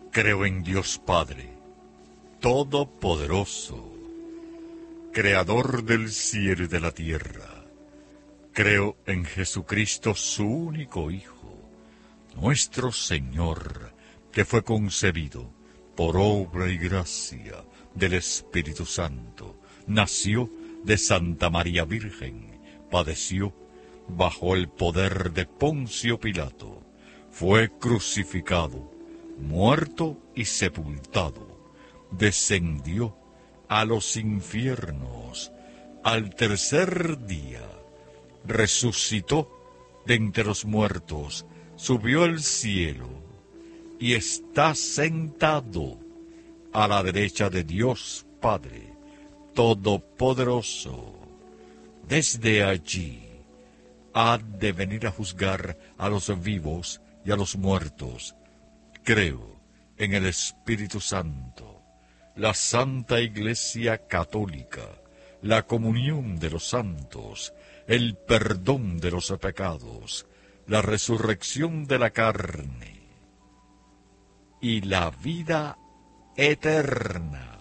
Creo en Dios Padre, Todopoderoso, Creador del cielo y de la tierra. Creo en Jesucristo, su único Hijo, nuestro Señor, que fue concebido por obra y gracia del Espíritu Santo. Nació de Santa María Virgen, padeció bajo el poder de Poncio Pilato, fue crucificado, muerto y sepultado, descendió a los infiernos, al tercer día resucitó de entre los muertos, subió al cielo y está sentado a la derecha de Dios Padre Todopoderoso. Desde allí ha de venir a juzgar a los vivos y a los muertos. Creo en el Espíritu Santo, la Santa Iglesia Católica, la comunión de los santos, el perdón de los pecados, la resurrección de la carne y la vida eterna.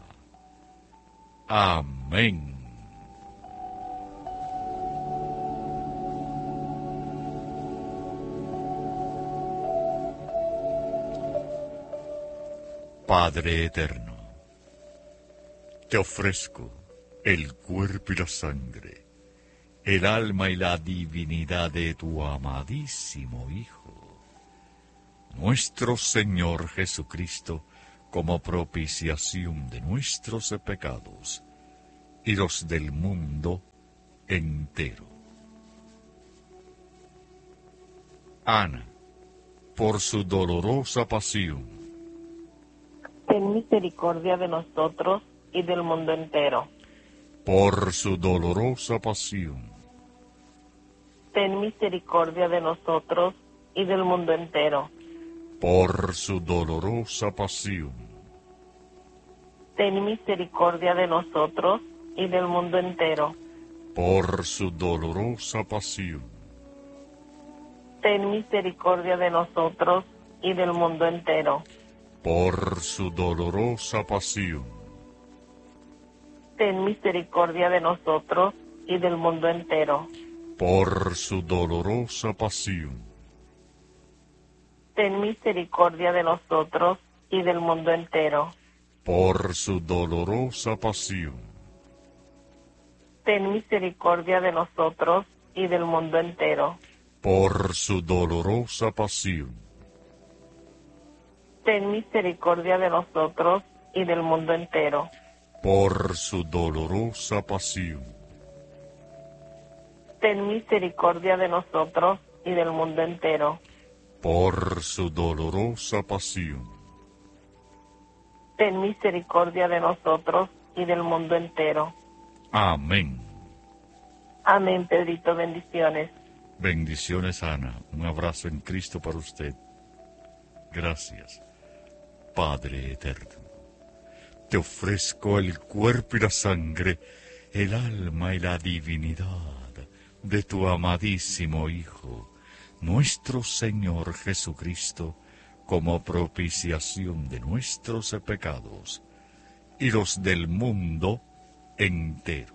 Amén. Padre eterno, te ofrezco el cuerpo y la sangre, el alma y la divinidad de tu amadísimo Hijo, nuestro Señor Jesucristo, como propiciación de nuestros pecados y los del mundo entero. Ana, por su dolorosa pasión, ten misericordia de nosotros y del mundo entero. por su dolorosa pasión, Ten misericordia de nosotros y del mundo entero. por su dolorosa pasión, Ten misericordia de nosotros y del mundo entero. por su dolorosa pasión, Ten misericordia de nosotros y del mundo entero. por su dolorosa pasión, Ten misericordia de nosotros y del mundo entero. por su dolorosa pasión, Ten misericordia de nosotros y del mundo entero. por su dolorosa pasión, Ten misericordia de nosotros y del mundo entero. por su dolorosa pasión, Ten misericordia de nosotros y del mundo entero. por su dolorosa pasión, Ten misericordia de nosotros y del mundo entero. por su dolorosa pasión, Ten misericordia de nosotros y del mundo entero. amén. Amén, Pedrito, bendiciones. Bendiciones, Ana. Un abrazo en Cristo para usted. Gracias, Padre eterno. Te ofrezco el cuerpo y la sangre, el alma y la divinidad de tu amadísimo Hijo, nuestro Señor Jesucristo, como propiciación de nuestros pecados y los del mundo entero.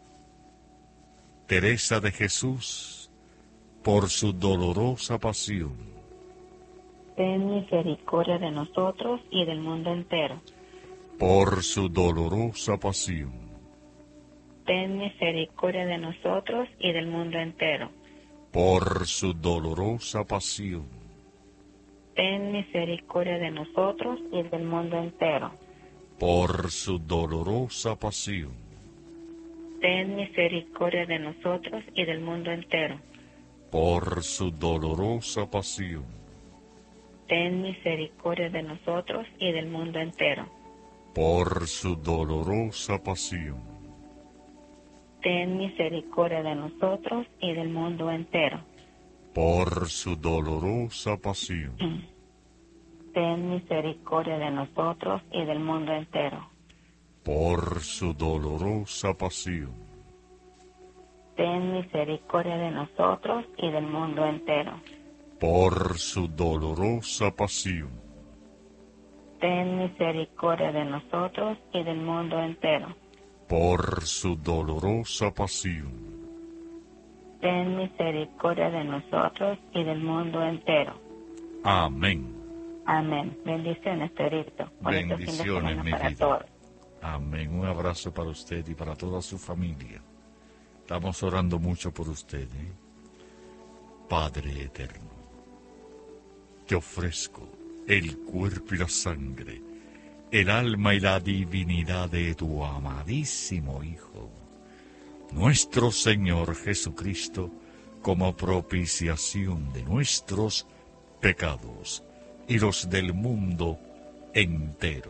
Teresa de Jesús, por su dolorosa pasión, ten misericordia de nosotros y del mundo entero. por su dolorosa pasión, Ten misericordia de nosotros y del mundo entero. por su dolorosa pasión, Ten misericordia de nosotros y del mundo entero. por su dolorosa pasión, Ten misericordia de nosotros y del mundo entero. por su dolorosa pasión, Ten misericordia de nosotros y del mundo entero. por su dolorosa pasión, Ten misericordia de nosotros y del mundo entero. por su dolorosa pasión, Ten misericordia de nosotros y del mundo entero. por su dolorosa pasión, Ten misericordia de nosotros y del mundo entero. por su dolorosa pasión, ten misericordia de nosotros y del mundo entero. por su dolorosa pasión, Ten misericordia de nosotros y del mundo entero. amén. Amén. Bendiciones, Pedrito. Bonito fin de Bendiciones, semana mi para vida. todos. Amén. Un abrazo para usted y para toda su familia. Estamos orando mucho por usted, ¿eh? Padre eterno, te ofrezco el cuerpo y la sangre, el alma y la divinidad de tu amadísimo Hijo, nuestro Señor Jesucristo, como propiciación de nuestros pecados y los del mundo entero.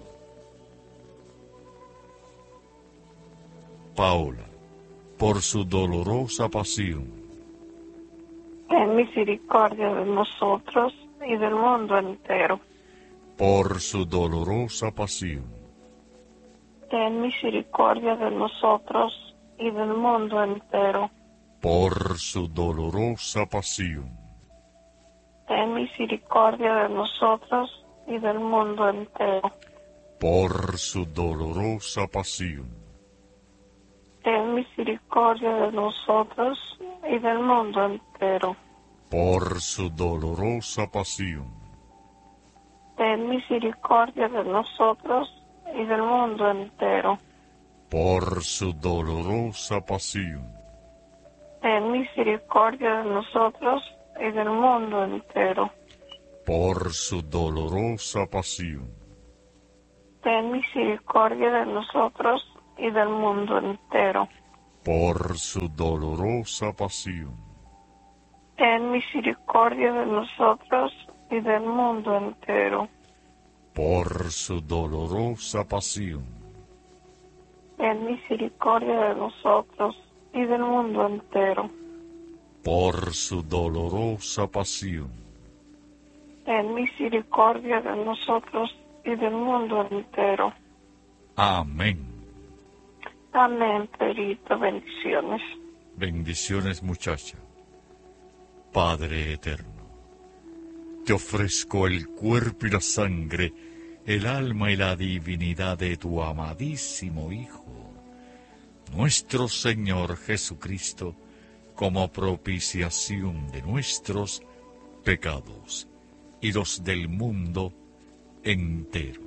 Paola, por su dolorosa pasión, Ten misericordia de nosotros y del mundo entero. por su dolorosa pasión, Ten misericordia de nosotros y del mundo entero. por su dolorosa pasión, Ten misericordia de nosotros y del mundo entero. por su dolorosa pasión, Ten misericordia de nosotros y del mundo entero. por su dolorosa pasión, Ten misericordia de nosotros y del mundo entero. por su dolorosa pasión, Ten misericordia de nosotros y del mundo entero. por su dolorosa pasión, Ten misericordia de nosotros y del mundo entero. por su dolorosa pasión, Ten misericordia de nosotros y del mundo entero. por su dolorosa pasión, Ten misericordia de nosotros y del mundo entero. por su dolorosa pasión, Ten misericordia de nosotros y del mundo entero. amén. Amén, Pedrito. Bendiciones. Bendiciones, muchacha. Padre eterno, te ofrezco el cuerpo y la sangre, el alma y la divinidad de tu amadísimo Hijo, nuestro Señor Jesucristo, como propiciación de nuestros pecados y los del mundo entero.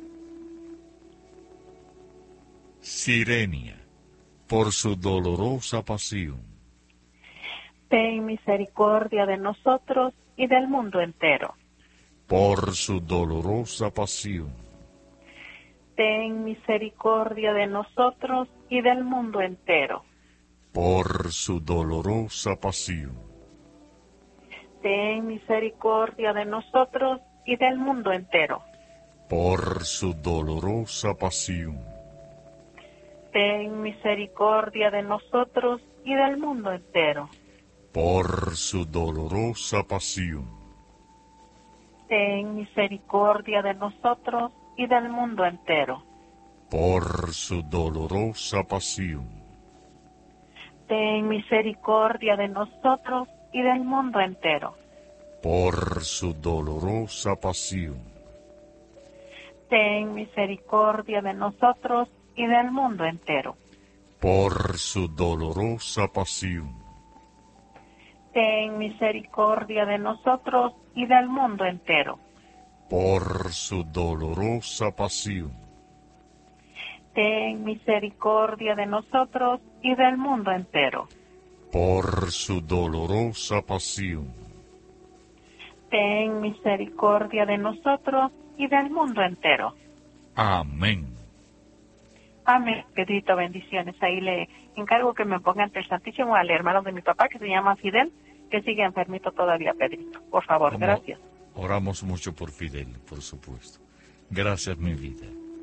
Sirenia, por su dolorosa pasión, Ten misericordia de nosotros y del mundo entero. por su dolorosa pasión, Ten misericordia de nosotros y del mundo entero. por su dolorosa pasión, Ten misericordia de nosotros y del mundo entero. por su dolorosa pasión, Ten misericordia de nosotros y del mundo entero. por su dolorosa pasión, Ten misericordia de nosotros y del mundo entero. por su dolorosa pasión, Ten misericordia de nosotros y del mundo entero. por su dolorosa pasión, Ten misericordia de nosotros y del mundo entero. por su dolorosa pasión, Ten misericordia de nosotros y del mundo entero. por su dolorosa pasión, Ten misericordia de nosotros y del mundo entero. por su dolorosa pasión, Ten misericordia de nosotros y del mundo entero. amén. Amén. Pedrito, bendiciones. Ahí le encargo que me ponga ante el Santísimo al hermano de mi papá, que se llama Fidel, que sigue enfermito todavía, Pedrito. Por favor, Como gracias. Oramos mucho por Fidel, por supuesto. Gracias, mi vida.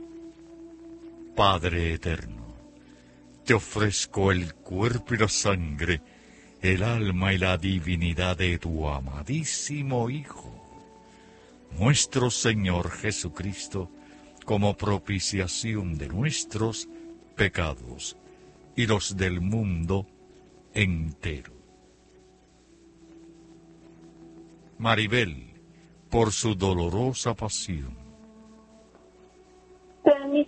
Padre eterno, te ofrezco el cuerpo y la sangre, el alma y la divinidad de tu amadísimo Hijo, nuestro Señor Jesucristo, como propiciación de nuestros pecados y los del mundo entero. Maribel, por su dolorosa pasión,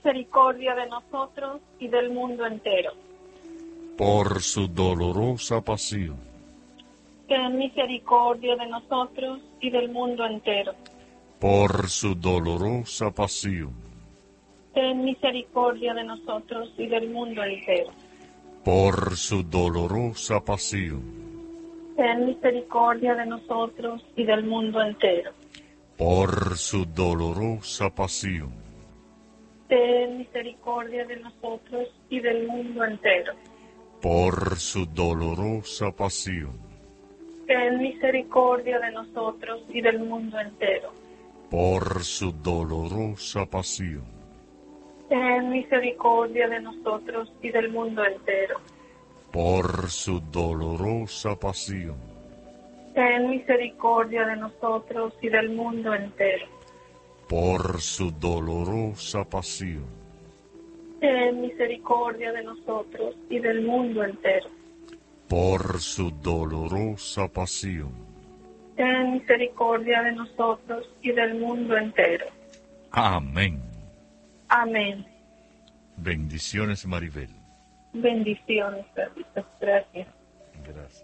misericordia de nosotros y del mundo entero. por su dolorosa pasión, Ten misericordia de nosotros y del mundo entero. por su dolorosa pasión, Ten misericordia de nosotros y del mundo entero. por su dolorosa pasión, Ten misericordia de nosotros y del mundo entero. por su dolorosa pasión, Ten misericordia de nosotros y del mundo entero. por su dolorosa pasión, Ten misericordia de nosotros y del mundo entero. por su dolorosa pasión, Ten misericordia de nosotros y del mundo entero. por su dolorosa pasión, Ten misericordia de nosotros y del mundo entero. por su dolorosa pasión, Ten misericordia de nosotros y del mundo entero. por su dolorosa pasión. Ten misericordia de nosotros y del mundo entero. Amén. Amén. Bendiciones, Maribel. Bendiciones, Carlitos. Gracias. Gracias.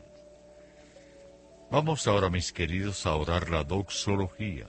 Vamos ahora, mis queridos, a orar la doxología.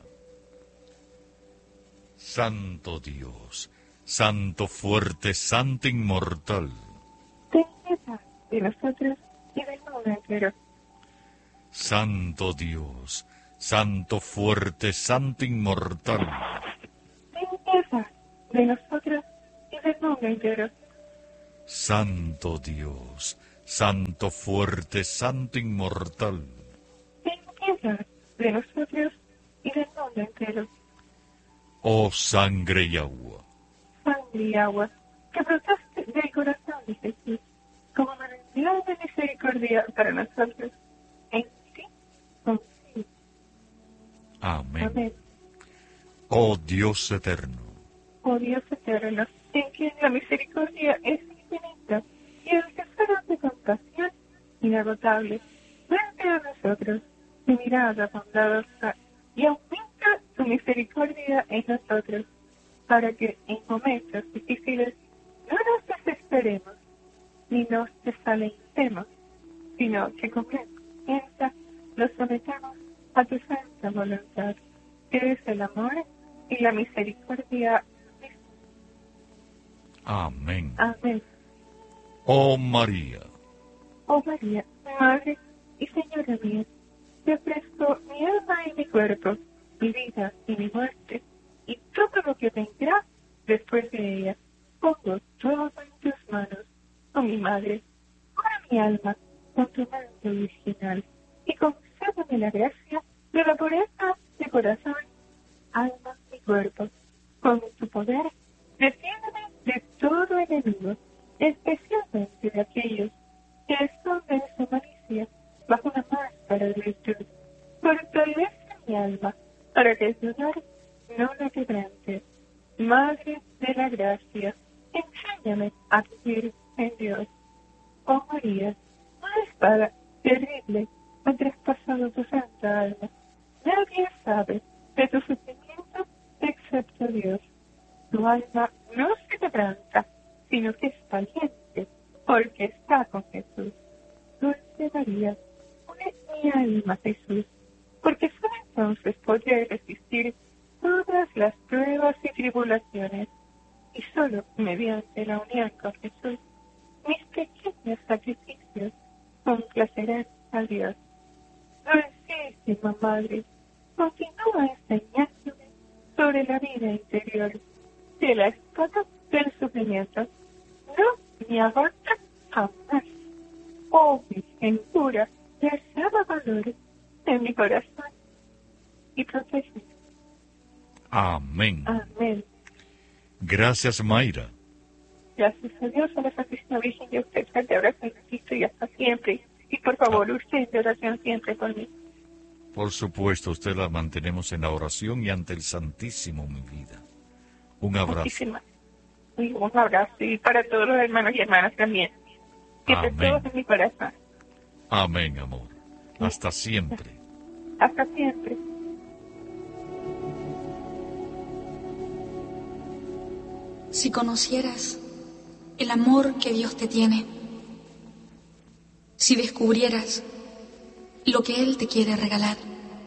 Santo Dios, Santo fuerte, Santo inmortal, ten piedad de nosotros y del mundo entero. Santo Dios, Santo fuerte, Santo inmortal, Ten piedad de nosotros y del mundo entero. Santo Dios, Santo fuerte, Santo inmortal, Ten piedad de nosotros y del mundo entero. oh sangre y agua, Sangre y agua que brotaste del corazón de Jesús como manantial de misericordia para nosotros. En ti confío. amén. Amén. Oh Dios eterno, Oh Dios eterno, en quien la misericordia es infinita y el tesoro de compasión inagotable, vuelve a nosotros tu mirada bondadosa y aumenta tu misericordia en nosotros, para que en momentos difíciles no nos desesperemos ni nos desalentemos, sino que con gran confianza nos sometamos a tu santa voluntad, que es el amor y la misericordia. amén. Amén. Oh María, Oh María, Madre y Señora mía, te ofrezco mi alma y mi cuerpo, mi vida y mi muerte, y todo lo que vendrá después de ella. Pongo todo en tus manos, oh mi Madre. Cura mi alma con tu manto virginal, y concédeme la gracia de la pureza de corazón, alma y cuerpo. Con tu poder, defiéndeme de todo enemigo, especialmente de aquellos que esconden su malicia bajo una máscara de virtud. Fortalece mi alma para que su dolor no la quebrante. Madre de la gracia, enséñame a vivir en Dios. Oh María, una espada terrible ha traspasado tu santa alma. Nadie sabe de tu sufrimiento excepto Dios. Tu alma no se quebranta, sino que es valiente, porque está con Jesús. Dulce María, une mi alma a Jesús, porque solo entonces podré resistir todas las pruebas y tribulaciones, y solo mediante la unión con Jesús, mis pequeños sacrificios complacerán a Dios. Dulcísima Madre, continúa enseñándome sobre la vida interior, que la espada del sufrimiento no me agota jamás. Oh Virgen pura, derrama valor en mi corazón y protege. amén. Amén. Gracias, Mayra. Gracias a Dios, a la Santísima Virgen y a usted, que te abrazo en Cristo y hasta siempre. Y por favor, usted de oración siempre por mí. Por supuesto, usted la mantenemos en la oración y ante el Santísimo, mi vida. Un abrazo. Muchísimas. Y un abrazo. Y para todos los hermanos y hermanas también. Que te Amén. todos en mi corazón. Amén, amor. Hasta siempre. Hasta siempre. Si conocieras el amor que Dios te tiene, si descubrieras lo que Él te quiere regalar.